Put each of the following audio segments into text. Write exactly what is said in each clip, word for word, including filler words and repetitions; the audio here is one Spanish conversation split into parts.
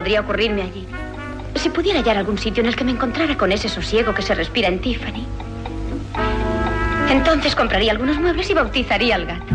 podría ocurrirme allí. Si pudiera hallar algún sitio en el que me encontrara con ese sosiego que se respira en Tiffany, entonces compraría algunos muebles y bautizaría al gato.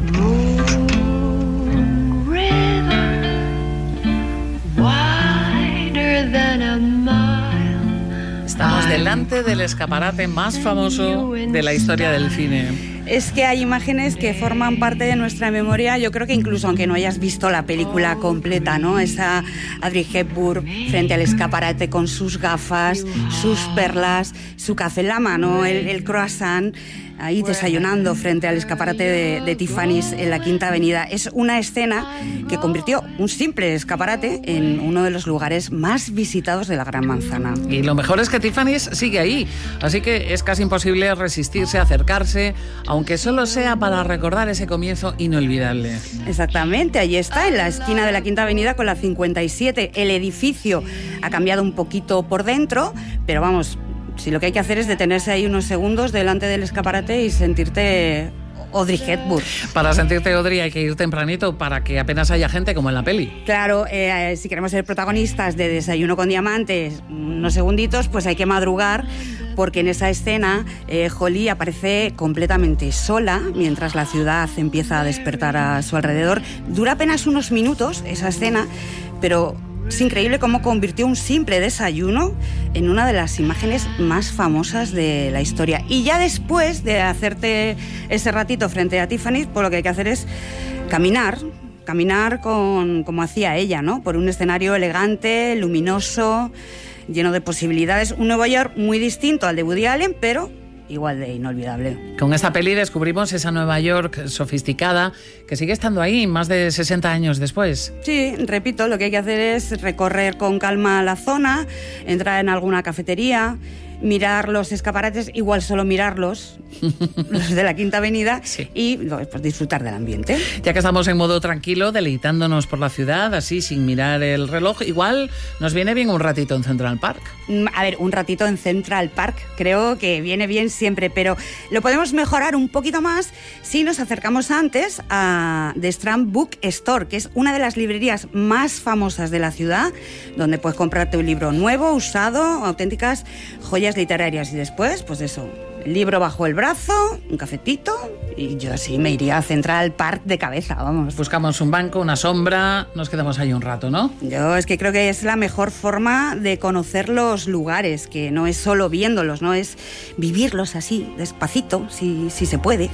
Estamos delante del escaparate más famoso de la historia del cine. Es que hay imágenes que forman parte de nuestra memoria, yo creo que incluso aunque no hayas visto la película completa, ¿no? Esa Audrey Hepburn frente al escaparate con sus gafas, sus perlas, su café en la mano, el, el croissant, ahí desayunando frente al escaparate de, de Tiffany's en la Quinta Avenida. Es una escena que convirtió un simple escaparate en uno de los lugares más visitados de la Gran Manzana. Y lo mejor es que Tiffany's sigue ahí, así que es casi imposible resistirse, acercarse, aunque solo sea para recordar ese comienzo inolvidable. Exactamente, allí está, en la esquina de la Quinta Avenida con la cincuenta y siete. El edificio ha cambiado un poquito por dentro, pero vamos, si lo que hay que hacer es detenerse ahí unos segundos delante del escaparate y sentirte Audrey Hepburn. Para sentirte Audrey hay que ir tempranito para que apenas haya gente como en la peli. Claro, eh, si queremos ser protagonistas de Desayuno con Diamantes unos segunditos, pues hay que madrugar, porque en esa escena eh, Holly aparece completamente sola mientras la ciudad empieza a despertar a su alrededor. Dura apenas unos minutos esa escena, pero es increíble cómo convirtió un simple desayuno en una de las imágenes más famosas de la historia. Y ya después de hacerte ese ratito frente a Tiffany, pues lo que hay que hacer es caminar, caminar con, como hacía ella, ¿no? Por un escenario elegante, luminoso, lleno de posibilidades. Un Nueva York muy distinto al de Woody Allen, pero igual de inolvidable. Con esta peli descubrimos esa Nueva York sofisticada que sigue estando ahí más de sesenta años después. Sí, repito, lo que hay que hacer es recorrer con calma la zona, entrar en alguna cafetería, mirar los escaparates, igual solo mirarlos, los de la Quinta Avenida, sí, y pues, disfrutar del ambiente. Ya que estamos en modo tranquilo, deleitándonos por la ciudad, así sin mirar el reloj, igual nos viene bien un ratito en Central Park. A ver, un ratito en Central Park creo que viene bien siempre, pero lo podemos mejorar un poquito más si nos acercamos antes a The Strand Book Store, que es una de las librerías más famosas de la ciudad, donde puedes comprarte un libro nuevo, usado, auténticas joyas literarias. Y después, pues eso, el libro bajo el brazo, un cafetito, y yo así me iría a Central Park de cabeza, vamos. Buscamos un banco, una sombra, nos quedamos ahí un rato, ¿no? Yo es que creo que es la mejor forma de conocer los lugares, que no es solo viéndolos, no es vivirlos así, despacito, si, si se puede.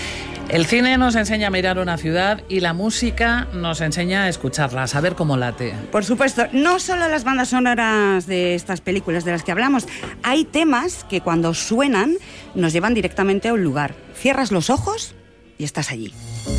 El cine nos enseña a mirar una ciudad y la música nos enseña a escucharla, a saber cómo late. Por supuesto, no solo las bandas sonoras de estas películas de las que hablamos, hay temas que cuando suenan nos llevan directamente a un lugar. Cierras los ojos y estás allí.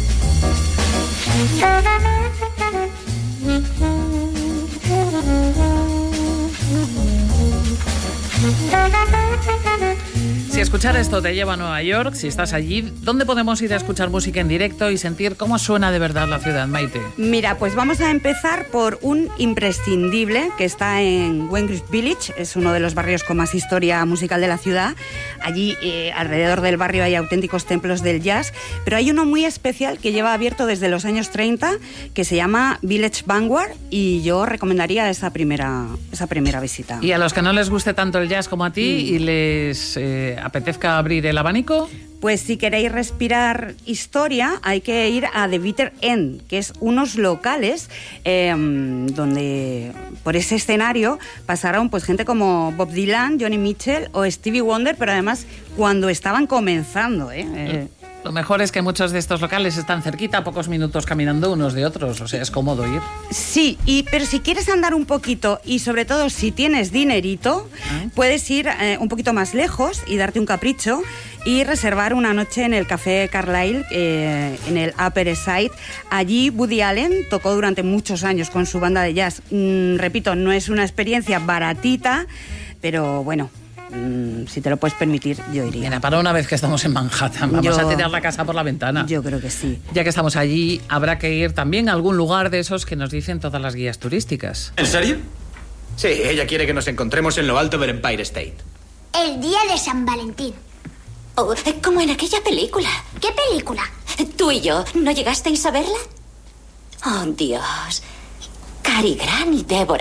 Si escuchar esto te lleva a Nueva York, si estás allí, ¿dónde podemos ir a escuchar música en directo y sentir cómo suena de verdad la ciudad, Maite? Mira, pues vamos a empezar por un imprescindible que está en Greenwich Village, es uno de los barrios con más historia musical de la ciudad. Allí, eh, alrededor del barrio, hay auténticos templos del jazz, pero hay uno muy especial que lleva abierto desde los años treinta, que se llama Village Vanguard, y yo recomendaría esa primera, esa primera visita. Y a los que no les guste tanto el jazz como a ti mm. y les eh, apetezca abrir el abanico, pues si queréis respirar historia, hay que ir a The Bitter End, que es unos locales eh, donde por ese escenario pasaron pues gente como Bob Dylan, Johnny Mitchell o Stevie Wonder, pero además cuando estaban comenzando, ¿eh? eh Lo mejor es que muchos de estos locales están cerquita, a pocos minutos caminando unos de otros, o sea, es cómodo ir. Sí, y, pero si quieres andar un poquito y sobre todo si tienes dinerito, ¿Ah? puedes ir eh, un poquito más lejos y darte un capricho y reservar una noche en el Café Carlyle, eh, en el Upper East Side. Allí Woody Allen tocó durante muchos años con su banda de jazz. Mm, repito, no es una experiencia baratita, pero bueno, si te lo puedes permitir, yo iría. Mira, para una vez que estamos en Manhattan, vamos yo, a tirar la casa por la ventana. Yo creo que sí. Ya que estamos allí, habrá que ir también a algún lugar de esos que nos dicen todas las guías turísticas. ¿En serio? Sí, ella quiere que nos encontremos en lo alto del Empire State. El día de San Valentín. Oh, como en aquella película. ¿Qué película? Tú y yo, ¿no llegasteis a verla? Oh, Dios. Cary Grant y Deborah